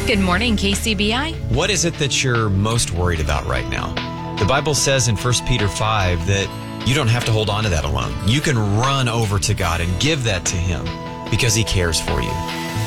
Good morning, KCBI. What is it that you're most worried about right now? The Bible says in 1 Peter 5 that you don't have to hold on to that alone. You can run over to God and give that to Him because He cares for you.